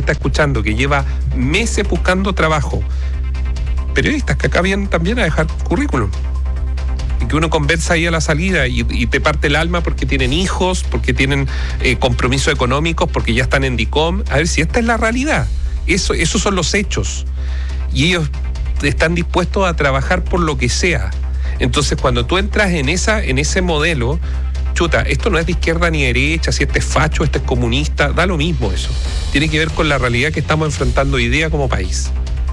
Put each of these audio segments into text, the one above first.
está escuchando, que lleva meses buscando trabajo, periodistas que acá vienen también a dejar currículum, y que uno conversa ahí a la salida y te parte el alma porque tienen hijos, porque tienen compromisos económicos, porque ya están en DICOM. A ver si esta es la realidad. Esos son los hechos. Y ellos están dispuestos a trabajar por lo que sea. Entonces, cuando tú entras en ese modelo, chuta, esto no es de izquierda ni derecha, si este es facho, este es comunista, da lo mismo eso. Tiene que ver con la realidad que estamos enfrentando hoy día como país.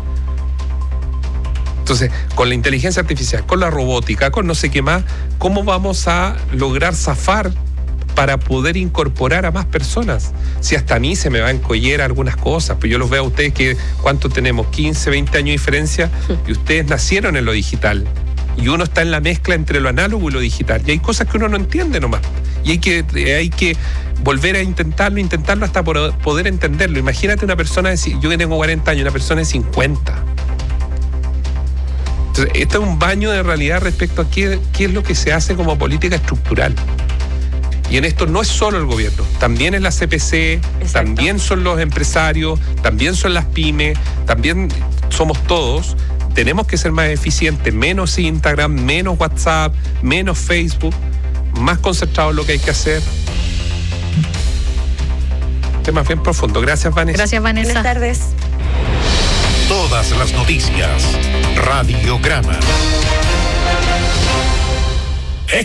Entonces, con la inteligencia artificial, con la robótica, con no sé qué más, ¿cómo vamos a lograr zafar para poder incorporar a más personas? Si hasta a mí se me va a encollar algunas cosas, pues yo los veo a ustedes que, ¿cuánto tenemos? 15, 20 años de diferencia, y ustedes nacieron en lo digital. Y uno está en la mezcla entre lo análogo y lo digital. Y hay cosas que uno no entiende nomás. Y hay que volver a intentarlo hasta poder entenderlo. Imagínate una persona, yo que tengo 40 años, una persona de 50. Entonces, esto es un baño de realidad respecto a qué es lo que se hace como política estructural. Y en esto no es solo el gobierno, también es la CPC, exacto, también son los empresarios, también son las pymes, también somos todos. Tenemos que ser más eficientes, menos Instagram, menos WhatsApp, menos Facebook, más concentrados en lo que hay que hacer. Tema bien profundo. Gracias, Vanessa. Gracias, Vanessa. Buenas tardes. Todas las noticias. Radiograma.